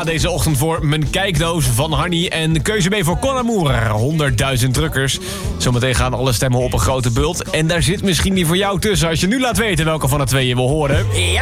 A deze ochtend voor Mijn Kijkdoos van Hanny. En keuze B voor Con Amour, 100.000 drukkers. Zometeen gaan alle stemmen op een grote bult. En daar zit misschien die voor jou tussen als je nu laat weten welke van de twee je wil horen. Ja,